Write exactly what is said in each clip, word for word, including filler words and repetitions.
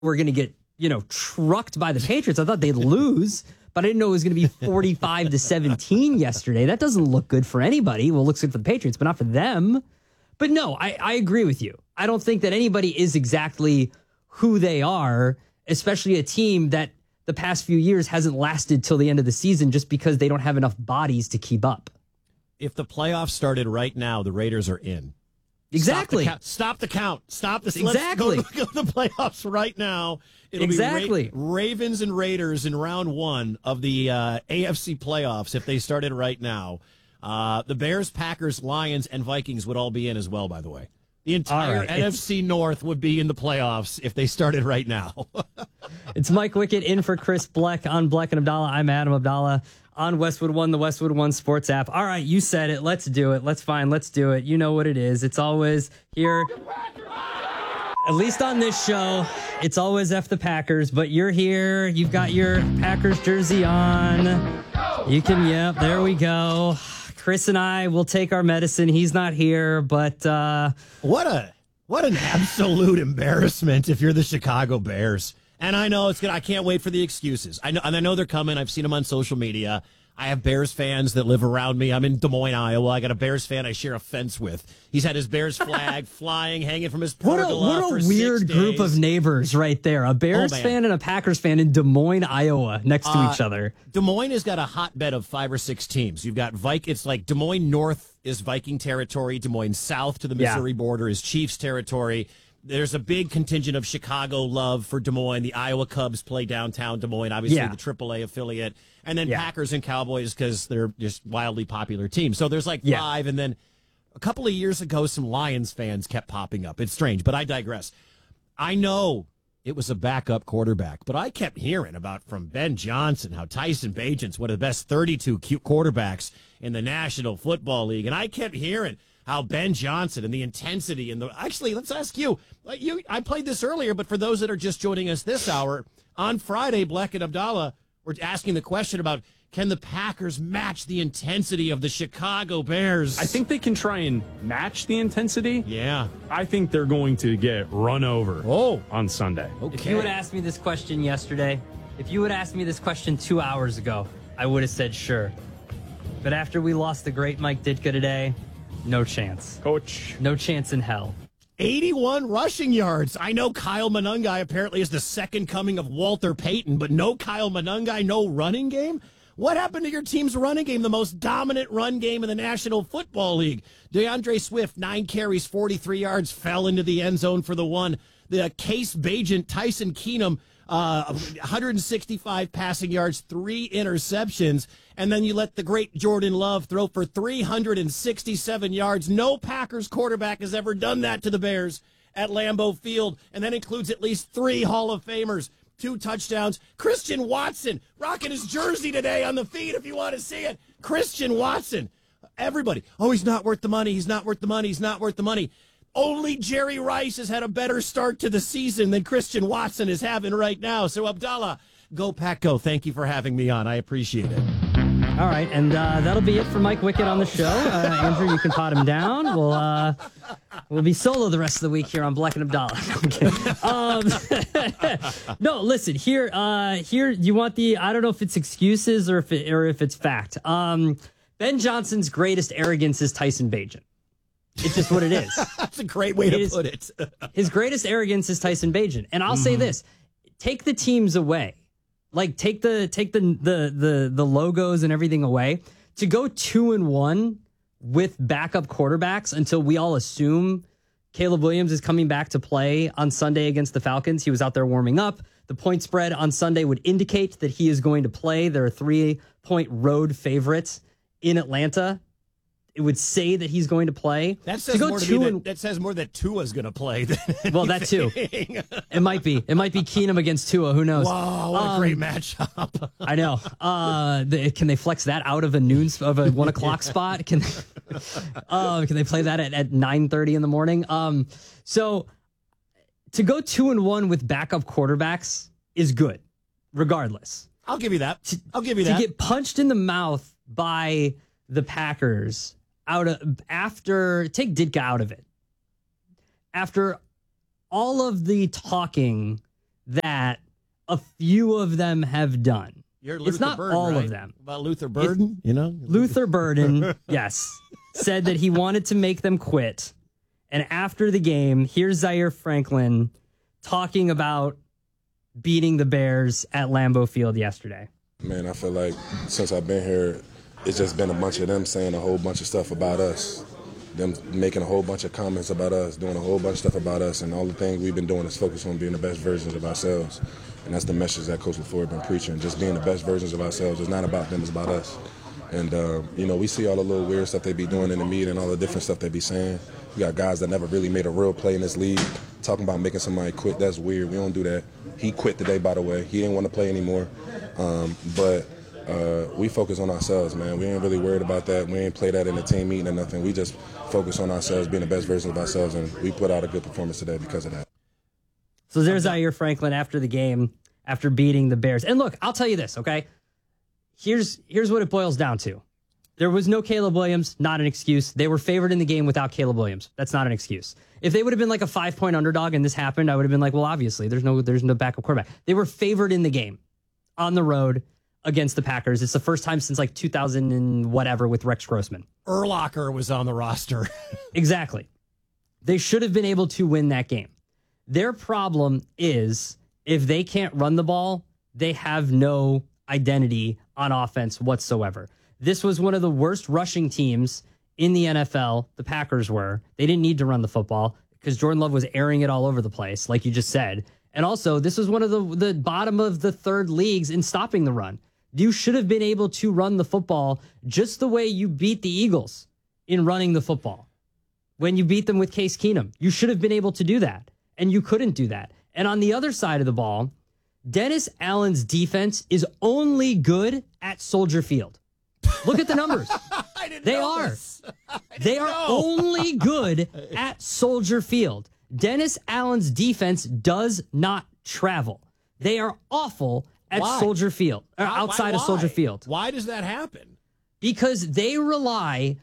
we're going to get, you know, trucked by the Patriots. I thought they'd lose, but I didn't know it was going to be forty-five to seventeen yesterday. That doesn't look good for anybody. Well, it looks good for the Patriots, but not for them. But no, I, I agree with you. I don't think that anybody is exactly who they are, especially a team that the past few years hasn't lasted till the end of the season just because they don't have enough bodies to keep up. If the playoffs started right now, the Raiders are in. Exactly. Stop the count. Stop the, stop the exactly. Let's go, go to the playoffs right now. It'll exactly. be Ra- Ravens and Raiders in round one of the uh, A F C playoffs if they started right now. Uh, the Bears, Packers, Lions, and Vikings would all be in as well, by the way. The entire right. N F C it's, North would be in the playoffs if they started right now. It's Mike Wickett in for Chris Bleck on Bleck and Abdallah. I'm Adam Abdallah on Westwood One, the Westwood One Sports app. All right, you said it. Let's do it. Let's fine. Let's do it. You know what it is. It's always here. At least on this show, it's always F the Packers, but you're here. You've got your Packers jersey on. You can, yep, there we go. Chris and I will take our medicine. He's not here, but uh, what a what an absolute embarrassment if you're the Chicago Bears. And I know it's good. I can't wait for the excuses. I know, and I know they're coming. I've seen them on social media. I have Bears fans that live around me. I'm in Des Moines, Iowa. I got a Bears fan I share a fence with. He's had his Bears flag flying, hanging from his pergola What a, what a for weird six group days. of neighbors right there. A Bears oh, fan and a Packers fan in Des Moines, Iowa, next to uh, each other. Des Moines has got a hotbed of five or six teams. You've got Vik. It's like Des Moines North is Viking territory. Des Moines South to the Missouri yeah. border is Chiefs territory. There's a big contingent of Chicago love for Des Moines. The Iowa Cubs play downtown Des Moines, obviously yeah. the triple A affiliate. And then yeah. Packers and Cowboys because they're just wildly popular teams. So there's like yeah. five. And then a couple of years ago, some Lions fans kept popping up. It's strange, but I digress. I know it was a backup quarterback, but I kept hearing about from Ben Johnson how Tyson Bagent's one of the best thirty-two quarterbacks in the National Football League. And I kept hearing how Ben Johnson and the intensity and the actually, let's ask you. You, I played this earlier, but for those that are just joining us this hour on Friday, Bleck and Abdallah were asking the question about can the Packers match the intensity of the Chicago Bears? I think they can try and match the intensity. Yeah, I think they're going to get run over. Oh, on Sunday. Okay. If you would ask me this question yesterday, if you would ask me this question two hours ago, I would have said sure. But after we lost the great Mike Ditka today. No chance. Coach. No chance in hell. eighty-one rushing yards. I know Kyle Monangai apparently is the second coming of Walter Payton, but no Kyle Monangai, no running game? What happened to your team's running game, the most dominant run game in the National Football League? DeAndre Swift, nine carries, forty-three yards, fell into the end zone for the one. The Case Bagent, Tyson Keenum, uh, one hundred sixty-five passing yards, three interceptions. And then you let the great Jordan Love throw for three hundred sixty-seven yards. No Packers quarterback has ever done that to the Bears at Lambeau Field. And that includes at least three Hall of Famers, two touchdowns. Christian Watson rocking his jersey today on the feed if you want to see it. Christian Watson. Everybody. Oh, he's not worth the money. He's not worth the money. He's not worth the money. Only Jerry Rice has had a better start to the season than Christian Watson is having right now. So, Abdallah, go Pack Go. Thank you for having me on. I appreciate it. All right, and uh, that'll be it for Mike Wickett on the show. Uh, Andrew, you can pot him down. We'll uh, we'll be solo the rest of the week here on Bleck and Abdallah. um, no, listen here. Uh, here, you want the? I don't know if it's excuses or if it, or if it's fact. Um, Ben Johnson's greatest arrogance is Tyson Bagent. It's just what it is. That's a great way it to is, put it. His greatest arrogance is Tyson Bagent, and I'll mm-hmm. say this: take the teams away. Like take the take the, the the the logos and everything away. To go two and one with backup quarterbacks until we all assume Caleb Williams is coming back to play on Sunday against the Falcons. He was out there warming up. The point spread on Sunday would indicate that he is going to play. They're a three point road favorites in Atlanta. It would say that he's going to play. That says to go more to two me and, that, that says more that Tua's going to play. Than well, that too. It might be. It might be Keenum against Tua. Who knows? Wow, what um, a great matchup! I know. Uh, the, can they flex that out of a noon of a one o'clock spot? Can uh, can they play that at, at nine thirty in the morning? Um, so to go two and one with backup quarterbacks is good, regardless. I'll give you that. To, I'll give you to that. To get punched in the mouth by the Packers. Out of after take Ditka out of it. After all of the talking that a few of them have done. You're Luther it's not Burden, all right? of them. About Luther Burden, it, you know? Luther Burden, yes, said that he wanted to make them quit. And after the game, here's Zaire Franklin talking about beating the Bears at Lambeau Field yesterday. Man, I feel like since I've been here, it's just been a bunch of them saying a whole bunch of stuff about us. Them making a whole bunch of comments about us, doing a whole bunch of stuff about us, and all the things we've been doing is focus on being the best versions of ourselves. And that's the message that Coach LaFleur has been preaching, just being the best versions of ourselves. It's not about them, it's about us. And, uh, you know, we see all the little weird stuff they be doing in the media and all the different stuff they be saying. We got guys that never really made a real play in this league talking about making somebody quit. That's weird. We don't do that. He quit today, by the way. He didn't want to play anymore. Um, but uh, we focus on ourselves, man. We ain't really worried about that. We ain't play that in a team meeting or nothing. We just focus on ourselves, being the best version of ourselves, and we put out a good performance today because of that. So there's Zaire Franklin after the game, after beating the Bears. And look, I'll tell you this, okay? Here's here's what it boils down to. There was no Caleb Williams, not an excuse. They were favored in the game without Caleb Williams. That's not an excuse. If they would have been like a five-point underdog and this happened, I would have been like, well, obviously, there's no there's no backup quarterback. They were favored in the game on the road against the Packers. It's the first time since like two thousand and whatever with Rex Grossman. Urlacher was on the roster. Exactly. They should have been able to win that game. Their problem is if they can't run the ball, they have no identity on offense whatsoever. This was one of the worst rushing teams in the N F L. The Packers were. They didn't need to run the football because Jordan Love was airing it all over the place, like you just said. And also, this was one of the, the bottom of the third leagues in stopping the run. You should have been able to run the football just the way you beat the Eagles in running the football. When you beat them with Case Keenum, you should have been able to do that. And you couldn't do that. And on the other side of the ball, Dennis Allen's defense is only good at Soldier Field. Look at the numbers. I didn't they know are. this. They are know. only good at Soldier Field. Dennis Allen's defense does not travel. They are awful at Why? Soldier Field, or Why- outside why- of Soldier Field. Why does that happen? Because they rely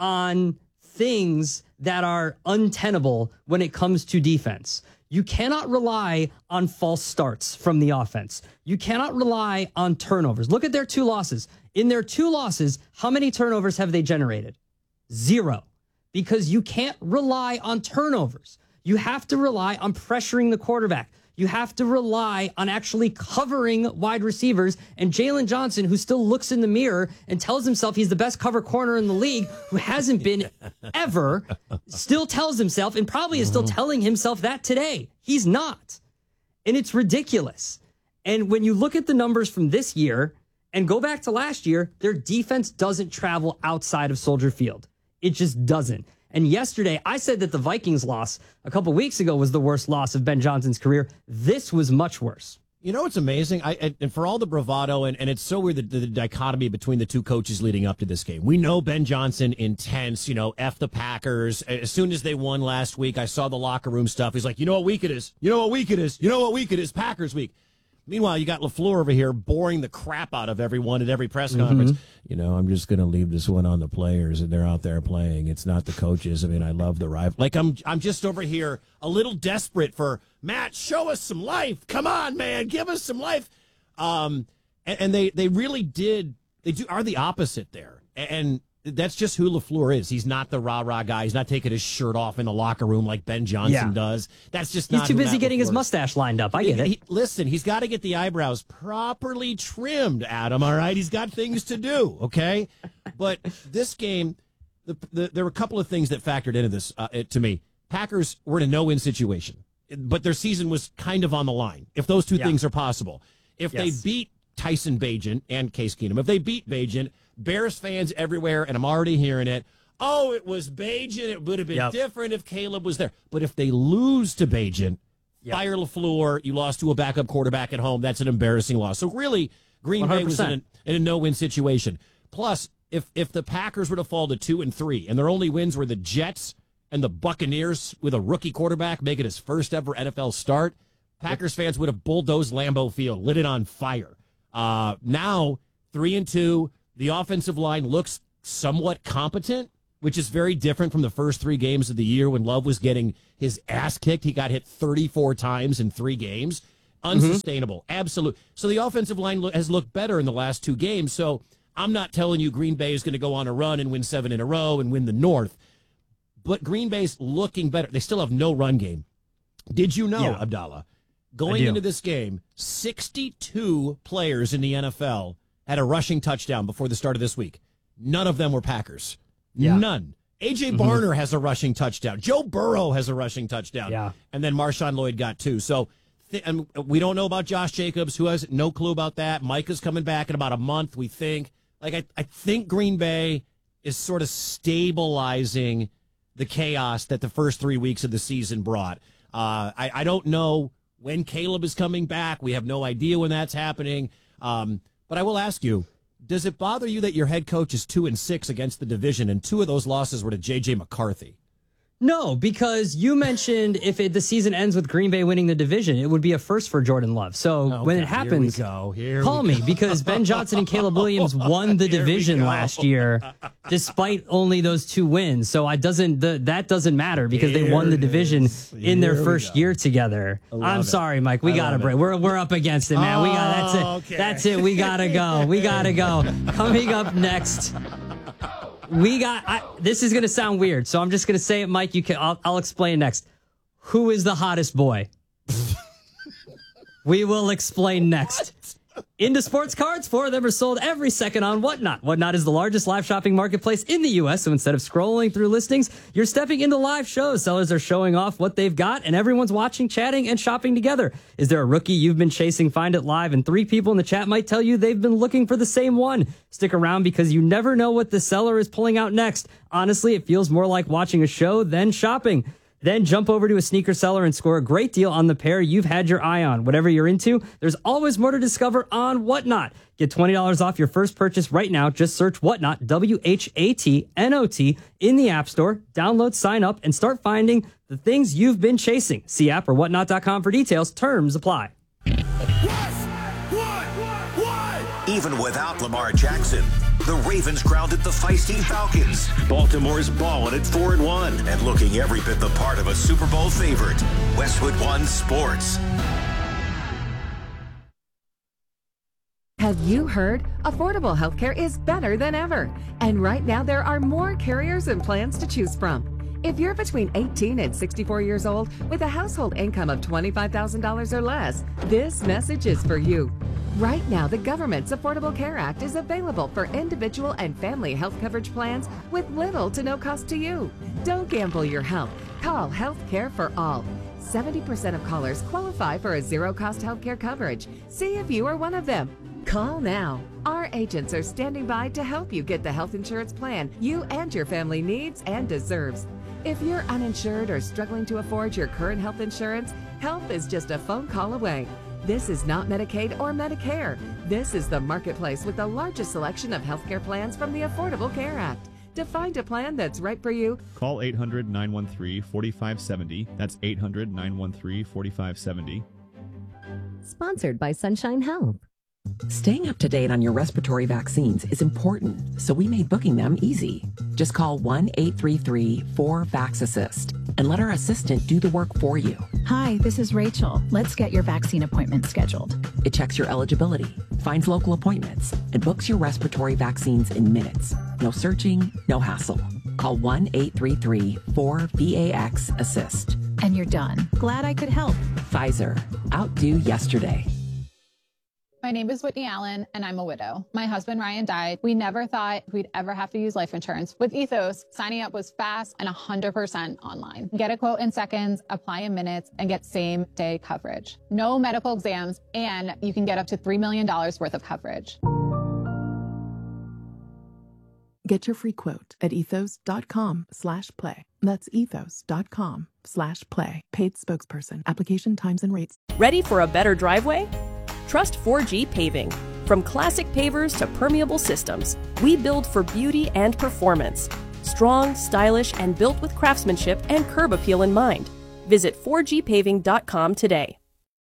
on things that are untenable when it comes to defense. You cannot rely on false starts from the offense. You cannot rely on turnovers. Look at their two losses. In their two losses, how many turnovers have they generated? Zero. Because you can't rely on turnovers. You have to rely on pressuring the quarterback. You have to rely on actually covering wide receivers. And Jalen Johnson, who still looks in the mirror and tells himself he's the best cover corner in the league, who hasn't been ever, still tells himself and probably is still telling himself that today. He's not. And it's ridiculous. And when you look at the numbers from this year and go back to last year, their defense doesn't travel outside of Soldier Field. It just doesn't. And yesterday, I said that the Vikings loss a couple weeks ago was the worst loss of Ben Johnson's career. This was much worse. You know what's amazing? I, and for all the bravado, and, and it's so weird, the, the dichotomy between the two coaches leading up to this game. We know Ben Johnson, intense, you know, F the Packers. As soon as they won last week, I saw the locker room stuff. He's like, you know what week it is? You know what week it is? You know what week it is? Packers week. Meanwhile, you got LaFleur over here boring the crap out of everyone at every press conference. Mm-hmm. You know, I'm just going to leave this one on the players, and they're out there playing. It's not the coaches. I mean, I love the rival. Like, I'm I'm just over here a little desperate for, Matt, show us some life. Come on, man. Give us some life. Um, and, and they, they really did. They do are the opposite there. And that's just who LaFleur is. He's not the rah-rah guy. He's not taking his shirt off in the locker room like Ben Johnson Yeah. does. That's just He's not too who busy Matt getting his LaFleur is. mustache lined up. I get it. He, listen, he's got to get the eyebrows properly trimmed, Adam, all right? He's got things to do, okay? But this game, the, the, there were a couple of things that factored into this uh, it, to me. Packers were in a no-win situation, but their season was kind of on the line, if those two Yeah. things are possible. If Yes. they beat Tyson Bagent and Case Keenum, if they beat Bagent, Bears fans everywhere, and I'm already hearing it, oh, it was Bagent. It would have been Yep. different if Caleb was there. But if they lose to Bagent, Yep. fire LaFleur, you lost to a backup quarterback at home, that's an embarrassing loss. So really, Green Bay was in a, in a no-win situation. Plus, if if the Packers were to fall to two and three, and their only wins were the Jets and the Buccaneers with a rookie quarterback making his first ever N F L start, Packers fans would have bulldozed Lambeau Field, lit it on fire. Uh, now, three and two, the offensive line looks somewhat competent, which is very different from the first three games of the year when Love was getting his ass kicked. He got hit thirty-four times in three games. Unsustainable. Mm-hmm. Absolute. So the offensive line lo- has looked better in the last two games. So I'm not telling you Green Bay is going to go on a run and win seven in a row and win the North. But Green Bay's looking better. They still have no run game. Did you know, yeah. Abdallah, going into this game, sixty-two players in the N F L had a rushing touchdown before the start of this week. None of them were Packers. Yeah. None. A J. Mm-hmm. Barner has a rushing touchdown. Joe Burrow has a rushing touchdown. Yeah. And then Marshawn Lloyd got two. So th- and we don't know about Josh Jacobs, who has no clue about that. Micah's coming back in about a month, we think. Like, I, I think Green Bay is sort of stabilizing the chaos that the first three weeks of the season brought. Uh, I, I don't know when Caleb is coming back. We have no idea when that's happening. Um, but I will ask you, does it bother you that your head coach is two and six against the division, and two of those losses were to J J. McCarthy? No, because you mentioned if it, the season ends with Green Bay winning the division, it would be a first for Jordan Love. So okay, when it happens, here we go. Here call we me go. Because Ben Johnson and Caleb Williams won the division last year, despite only those two wins. So I doesn't the, that doesn't matter because here they won the division in their first year together. I'm it. sorry, Mike. We got to break. We're we're up against it, man. Oh, we got that's it. Okay. That's it. We gotta go. We gotta go. Coming up next. We got, I, this is going to sound weird, so I'm just going to say it, Mike. You can, I'll, I'll explain next. Who is the hottest boy? We will explain next. Into sports cards, four of them are sold every second on Whatnot. Whatnot is the largest live shopping marketplace in the U S, so instead of scrolling through listings, you're stepping into live shows. Sellers are showing off what they've got, and everyone's watching, chatting, and shopping together. Is there a rookie you've been chasing? Find it live, and three people in the chat might tell you they've been looking for the same one. Stick around because you never know what the seller is pulling out next. Honestly, it feels more like watching a show than shopping. Then jump over to a sneaker seller and score a great deal on the pair you've had your eye on. Whatever you're into, there's always more to discover on Whatnot. Get twenty dollars off your first purchase right now. Just search Whatnot, W H A T N O T, in the App Store. Download, sign up, and start finding the things you've been chasing. See app or whatnot dot com for details. Terms apply. Even without Lamar Jackson, the Ravens grounded the feisty Falcons. Baltimore's balling at four and one and looking every bit the part of a Super Bowl favorite. Westwood One Sports. Have you heard? Affordable healthcare is better than ever. And right now there are more carriers and plans to choose from. If you're between eighteen and sixty-four years old with a household income of twenty-five thousand dollars or less, this message is for you. Right now, the government's Affordable Care Act is available for individual and family health coverage plans with little to no cost to you. Don't gamble your health. Call Health Care for All. seventy percent of callers qualify for a zero-cost health care coverage. See if you are one of them. Call now. Our agents are standing by to help you get the health insurance plan you and your family needs and deserves. If you're uninsured or struggling to afford your current health insurance, help is just a phone call away. This is not Medicaid or Medicare. This is the marketplace with the largest selection of healthcare plans from the Affordable Care Act. To find a plan that's right for you, call eight hundred, nine one three, four five seven zero. That's eight hundred, nine one three, four five seven zero. Sponsored by Sunshine Health. Staying up to date on your respiratory vaccines is important, so we made booking them easy. Just call one eight three three, four, VAX assist and let our assistant do the work for you. Hi, this is Rachel. Let's get your vaccine appointment scheduled. It checks your eligibility, finds local appointments, and books your respiratory vaccines in minutes. No searching, no hassle. Call one eight three three, four, VAX assist. And you're done. Glad I could help. Pfizer. Outdo yesterday. My name is Whitney Allen, and I'm a widow. My husband, Ryan, died. We never thought we'd ever have to use life insurance. With Ethos, signing up was fast and one hundred percent online. Get a quote in seconds, apply in minutes, and get same-day coverage. No medical exams, and you can get up to three million dollars worth of coverage. Get your free quote at ethos.com slash play. That's ethos.com slash play. Paid spokesperson. Application times and rates. Ready for a better driveway? Trust four G Paving. From classic pavers to permeable systems, we build for beauty and performance. Strong, stylish, and built with craftsmanship and curb appeal in mind. Visit four G paving dot com today.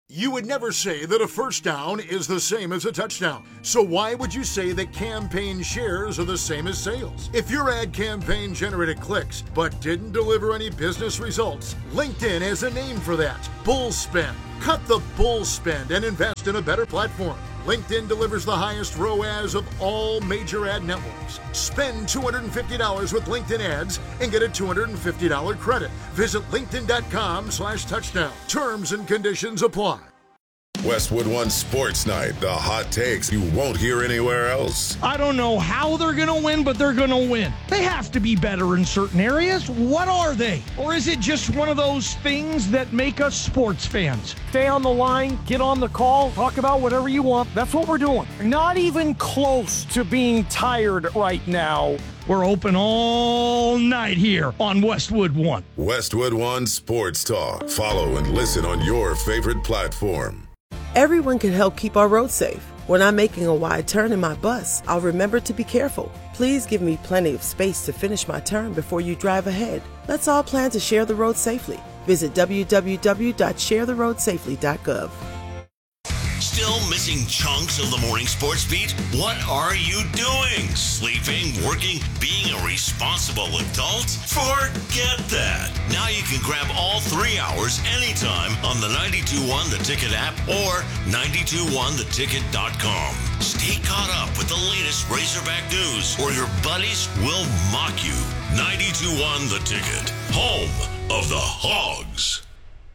You would never say that a first down is the same as a touchdown. So why would you say that campaign shares are the same as sales? If your ad campaign generated clicks but didn't deliver any business results, LinkedIn has a name for that: bull spend. Cut the bull spend and invest in a better platform. LinkedIn delivers the highest R O A S of all major ad networks. Spend two hundred fifty dollars with LinkedIn ads and get a two hundred fifty dollars credit. Visit linkedin.com slash touchdown. Terms and conditions apply. Westwood One Sports Night, the hot takes you won't hear anywhere else. I don't know how they're going to win, but they're going to win. They have to be better in certain areas. What are they? Or is it just one of those things that make us sports fans? Stay on the line, get on the call, talk about whatever you want. That's what we're doing. Not even close to being tired right now. We're open all night here on Westwood One. Westwood One Sports Talk. Follow and listen on your favorite platform. Everyone can help keep our roads safe. When I'm making a wide turn in my bus, I'll remember to be careful. Please give me plenty of space to finish my turn before you drive ahead. Let's all plan to share the road safely. Visit w w w dot share the road safely dot gov. Still missing chunks of the morning sports beat? What are you doing? Sleeping, working, being a responsible adult? Forget that. Now you can grab all three hours anytime on the ninety-two point one The Ticket app or ninety-two one the ticket dot com. Stay caught up with the latest Razorback news or your buddies will mock you. ninety-two point one The Ticket, home of the Hogs.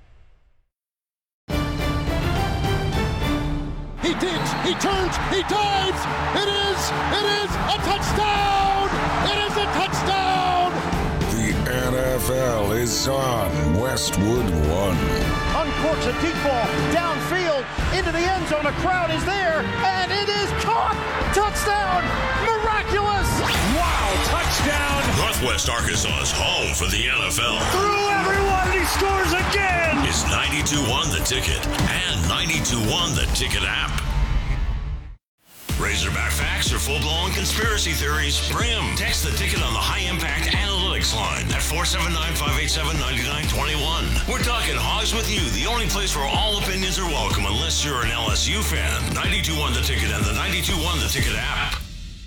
He digs, he turns, he dives. It is, it is a touchdown. It is a touchdown. The N F L is on Westwood One. Uncorks a deep ball downfield into the end zone. A crowd is there, and it is caught. Touchdown. Miraculous. Wow, touchdown. Northwest Arkansas's home for the N F L. Through everyone, he scores again. It's ninety-two point one The Ticket and ninety-two point one The Ticket app. Razorback facts or full-blown conspiracy theories? Bring them. Text the Ticket on the high-impact analytics line at four seven nine, five eight seven, nine nine two one. We're talking Hogs with you, the only place where all opinions are welcome unless you're an L S U fan. ninety-two point one The Ticket and the ninety-two point one The Ticket app.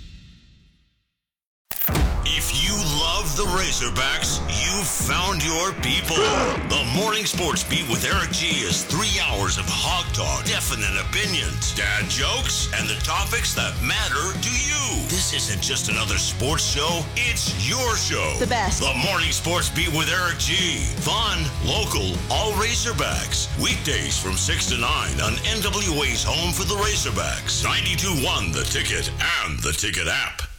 If you love the Razorbacks, you've found your people. The Morning Sports Beat with Eric G is three hours of hog talk, definite opinions, dad jokes, and the topics that matter to you. This isn't just another sports show, it's your show. The best. The Morning Sports Beat with Eric G. Fun, local, all Razorbacks. Weekdays from six to nine on N W A's home for the Razorbacks. ninety-two point one The Ticket and the Ticket app.